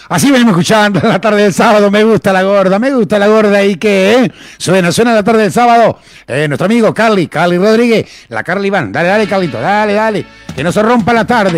Así venimos escuchando la tarde del sábado. Me gusta la gorda y que suena la tarde del sábado. Nuestro amigo Carly Rodríguez, la Carly Van. Dale, Carlito, dale, que no se rompa la tarde.